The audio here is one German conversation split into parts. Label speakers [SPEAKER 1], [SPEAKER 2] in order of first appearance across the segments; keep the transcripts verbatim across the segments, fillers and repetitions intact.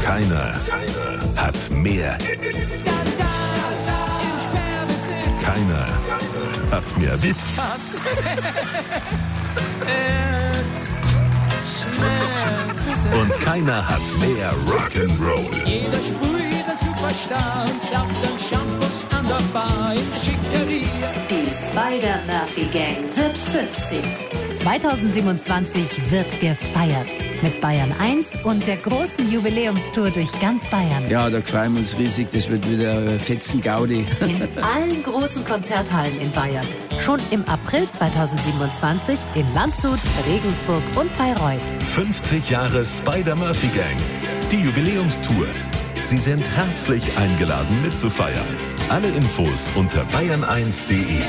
[SPEAKER 1] Keiner, keiner hat mehr Hits. Keiner hat mehr Witz. Und keiner hat mehr Rock'n'Roll.
[SPEAKER 2] Jeder sprüht einen Superstar und sauft den Shampoos an der Bar in der Schickeria.
[SPEAKER 3] Die Spider-Murphy-Gang wird fünfzig. zweitausendsiebenundzwanzig wird gefeiert. Mit Bayern eins und der großen Jubiläumstour durch ganz Bayern.
[SPEAKER 4] Ja, da freuen wir uns riesig. Das wird wieder fetzen Gaudi.
[SPEAKER 3] In allen großen Konzerthallen in Bayern. Schon im April zweitausendsiebenundzwanzig in Landshut, Regensburg und Bayreuth.
[SPEAKER 1] fünfzig Jahre Spider-Murphy-Gang. Die Jubiläumstour. Sie sind herzlich eingeladen mitzufeiern. Alle Infos unter bayern eins punkt de.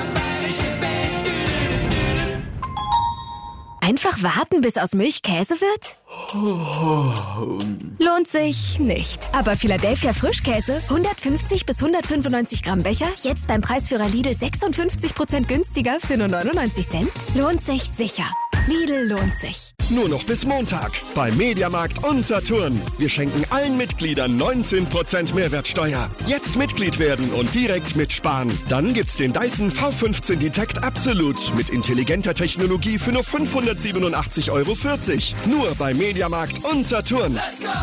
[SPEAKER 5] Einfach warten, bis aus Milch Käse wird? Lohnt sich nicht. Aber Philadelphia Frischkäse, hundertfünfzig bis hundertfünfundneunzig Gramm Becher, jetzt beim Preisführer Lidl sechsundfünfzig Prozent günstiger für nur neunundneunzig Cent? Lohnt sich sicher. Lidl lohnt sich.
[SPEAKER 6] Nur noch bis Montag bei Mediamarkt und Saturn. Wir schenken allen Mitgliedern neunzehn Prozent Mehrwertsteuer. Jetzt Mitglied werden und direkt mitsparen. Dann gibt's den Dyson V fünfzehn Detect Absolute mit intelligenter Technologie für nur fünfhundertsiebenundachtzig Euro vierzig. Nur bei Mediamarkt und Saturn.
[SPEAKER 2] Let's go!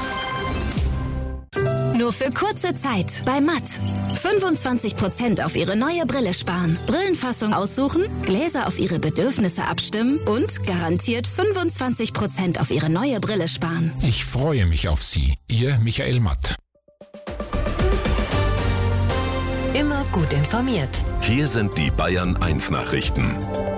[SPEAKER 5] Nur für kurze Zeit bei Matt. fünfundzwanzig Prozent auf Ihre neue Brille sparen. Brillenfassung aussuchen, Gläser auf Ihre Bedürfnisse abstimmen und garantiert fünfundzwanzig Prozent auf Ihre neue Brille sparen.
[SPEAKER 7] Ich freue mich auf Sie. Ihr Michael Matt.
[SPEAKER 3] Immer gut informiert.
[SPEAKER 1] Hier sind die Bayern eins Nachrichten.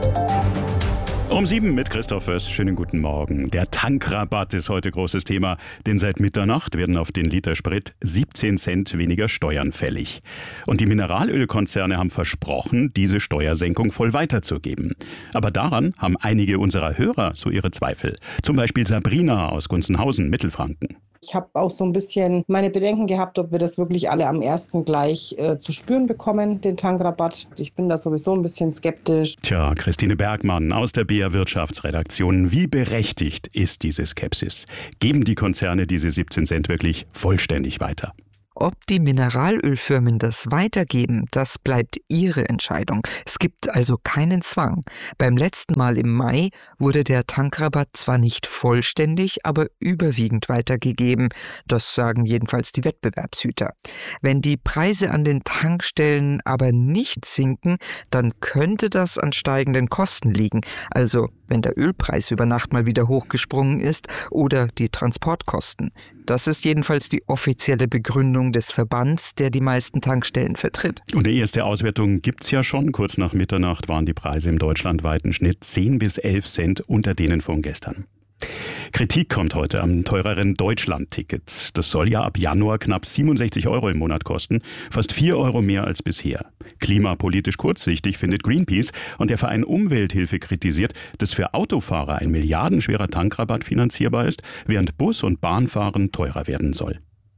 [SPEAKER 8] Um sieben mit Christoph Föss. Schönen guten Morgen. Der Tankrabatt ist heute großes Thema, denn seit Mitternacht werden auf den Liter Sprit siebzehn Cent weniger Steuern fällig. Und die Mineralölkonzerne haben versprochen, diese Steuersenkung voll weiterzugeben. Aber daran haben einige unserer Hörer so ihre Zweifel. Zum Beispiel Sabrina aus Gunzenhausen, Mittelfranken.
[SPEAKER 9] Ich habe auch so ein bisschen meine Bedenken gehabt, ob wir das wirklich alle am ersten gleich äh, zu spüren bekommen, den Tankrabatt. Ich bin da sowieso ein bisschen skeptisch.
[SPEAKER 8] Tja, Christine Bergmann aus der B R Wirtschaftsredaktion. Wie berechtigt ist diese Skepsis? Geben die Konzerne diese siebzehn Cent wirklich vollständig weiter?
[SPEAKER 10] Ob die Mineralölfirmen das weitergeben, das bleibt ihre Entscheidung. Es gibt also keinen Zwang. Beim letzten Mal im Mai wurde der Tankrabatt zwar nicht vollständig, aber überwiegend weitergegeben. Das sagen jedenfalls die Wettbewerbshüter. Wenn die Preise an den Tankstellen aber nicht sinken, dann könnte das an steigenden Kosten liegen. Also wenn der Ölpreis über Nacht mal wieder hochgesprungen ist oder die Transportkosten. Das ist jedenfalls die offizielle Begründung des Verbands, der die meisten Tankstellen vertritt.
[SPEAKER 8] Und die erste Auswertung gibt's ja schon. Kurz nach Mitternacht waren die Preise im deutschlandweiten Schnitt zehn bis elf Cent unter denen von gestern. Kritik kommt heute am teureren Deutschland-Ticket. Das soll ja ab Januar knapp siebenundsechzig Euro im Monat kosten, fast vier Euro mehr als bisher. Klimapolitisch kurzsichtig findet Greenpeace und der Verein Umwelthilfe kritisiert, dass für Autofahrer ein milliardenschwerer Tankrabatt finanzierbar ist, während Bus- und Bahnfahren teurer werden soll.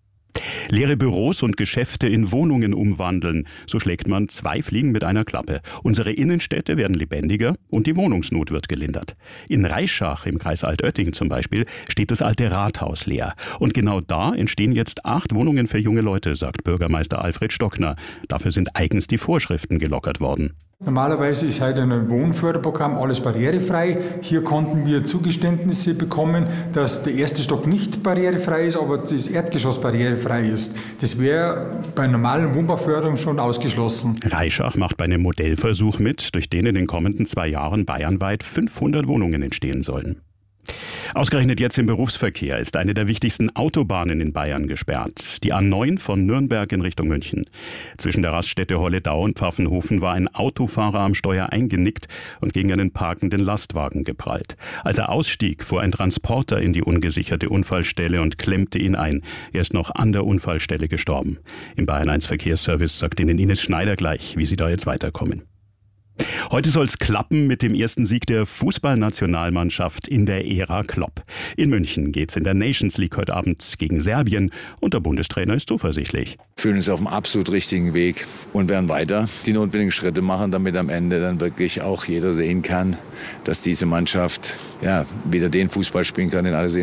[SPEAKER 8] Leere Büros und Geschäfte in Wohnungen umwandeln. So schlägt man zwei Fliegen mit einer Klappe. Unsere Innenstädte werden lebendiger und die Wohnungsnot wird gelindert. In Reischach im Kreis Altötting zum Beispiel steht das alte Rathaus leer. Und genau da entstehen jetzt acht Wohnungen für junge Leute, sagt Bürgermeister Alfred Stockner. Dafür sind eigens die Vorschriften gelockert worden.
[SPEAKER 11] Normalerweise ist heute ein Wohnförderprogramm alles barrierefrei. Hier konnten wir Zugeständnisse bekommen, dass der erste Stock nicht barrierefrei ist, aber das Erdgeschoss barrierefrei ist. Das wäre bei normalen Wohnbauförderung schon ausgeschlossen.
[SPEAKER 8] Reischach macht bei einem Modellversuch mit, durch den in den kommenden zwei Jahren bayernweit fünfhundert Wohnungen entstehen sollen. Ausgerechnet jetzt im Berufsverkehr ist eine der wichtigsten Autobahnen in Bayern gesperrt. Die A neun von Nürnberg in Richtung München. Zwischen der Raststätte Holledau und Pfaffenhofen war ein Autofahrer am Steuer eingenickt und gegen einen parkenden Lastwagen geprallt. Als er ausstieg, fuhr ein Transporter in die ungesicherte Unfallstelle und klemmte ihn ein. Er ist noch an der Unfallstelle gestorben. Im Bayern eins Verkehrsservice sagt Ihnen Ines Schneider gleich, wie Sie da jetzt weiterkommen. Heute soll es klappen mit dem ersten Sieg der Fußballnationalmannschaft in der Ära Klopp. In München geht's in der Nations League heute Abend gegen Serbien und der Bundestrainer ist zuversichtlich.
[SPEAKER 12] Wir fühlen uns auf dem absolut richtigen Weg und werden weiter die notwendigen Schritte machen, damit am Ende dann wirklich auch jeder sehen kann, dass diese Mannschaft ja wieder den Fußball spielen kann, den alle sehen wollen.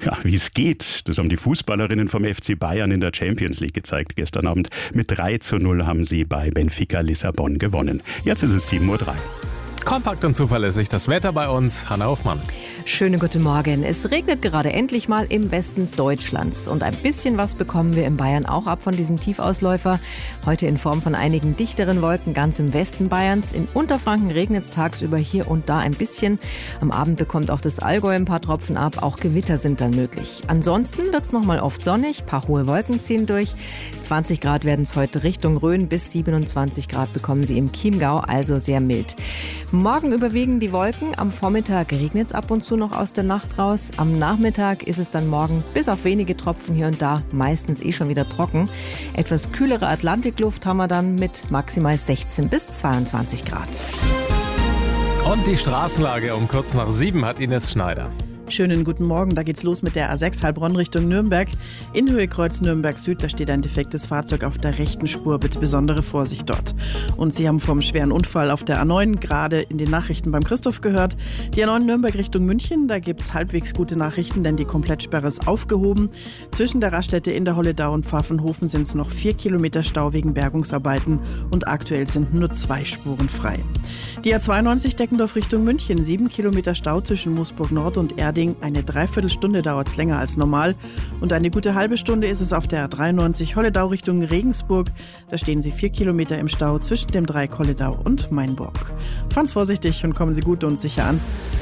[SPEAKER 8] Ja, wie es geht, das haben die Fußballerinnen vom F C Bayern in der Champions League gezeigt gestern Abend. Mit drei zu null haben sie bei Benfica Lissabon gewonnen. Jetzt ist es sieben Uhr drei.
[SPEAKER 13] Kompakt und zuverlässig das Wetter bei uns. Hanna Hofmann.
[SPEAKER 14] Schönen guten Morgen. Es regnet gerade endlich mal im Westen Deutschlands. Und ein bisschen was bekommen wir in Bayern auch ab von diesem Tiefausläufer. Heute in Form von einigen dichteren Wolken ganz im Westen Bayerns. In Unterfranken regnet es tagsüber hier und da ein bisschen. Am Abend bekommt auch das Allgäu ein paar Tropfen ab. Auch Gewitter sind dann möglich. Ansonsten wird es nochmal oft sonnig. Ein paar hohe Wolken ziehen durch. zwanzig Grad werden es heute Richtung Rhön. Bis siebenundzwanzig Grad bekommen sie im Chiemgau, also sehr mild. Morgen überwiegen die Wolken. Am Vormittag regnet es ab und zu noch aus der Nacht raus. Am Nachmittag ist es dann morgen bis auf wenige Tropfen hier und da meistens eh schon wieder trocken. Etwas kühlere Atlantikluft haben wir dann mit maximal sechzehn bis zweiundzwanzig Grad.
[SPEAKER 13] Und die Straßenlage um kurz nach sieben hat Ines Schneider.
[SPEAKER 15] Schönen guten Morgen, da geht's los mit der A sechs Heilbronn Richtung Nürnberg. In Höhe Kreuz Nürnberg Süd, da steht ein defektes Fahrzeug auf der rechten Spur. Bitte besondere Vorsicht dort. Und Sie haben vom schweren Unfall auf der A neun gerade in den Nachrichten beim Christoph gehört. Die A neun Nürnberg Richtung München, da gibt's halbwegs gute Nachrichten, denn die Komplettsperre ist aufgehoben. Zwischen der Raststätte in der Holledau und Pfaffenhofen sind es noch vier Kilometer Stau wegen Bergungsarbeiten und aktuell sind nur zwei Spuren frei. Die A zweiundneunzig Deckendorf Richtung München, sieben Kilometer Stau zwischen Moosburg Nord und Erding. Eine Dreiviertelstunde dauert es länger als normal und eine gute halbe Stunde ist es auf der A dreiundneunzig Holledau Richtung Regensburg. Da stehen Sie vier Kilometer im Stau zwischen dem Dreieck Holledau und Mainburg. Fahren Sie vorsichtig und kommen Sie gut und sicher an.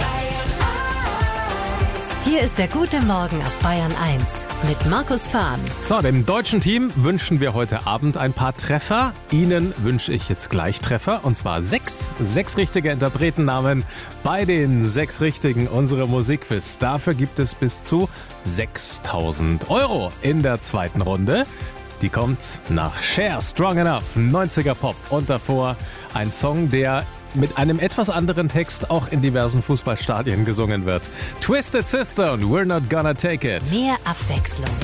[SPEAKER 3] Hier ist der gute Morgen auf Bayern eins mit Markus Fahn.
[SPEAKER 13] So, dem deutschen Team wünschen wir heute Abend ein paar Treffer. Ihnen wünsche ich jetzt gleich Treffer, und zwar sechs. Sechs richtige Interpretennamen bei den sechs richtigen unsere Musikquiz. Dafür gibt es bis zu sechstausend Euro in der zweiten Runde. Die kommt nach Cher, Strong Enough, neunziger Pop. Und davor ein Song, der mit einem etwas anderen Text auch in diversen Fußballstadien gesungen wird. Twisted Sister und We're Not Gonna Take It.
[SPEAKER 3] Mehr Abwechslung,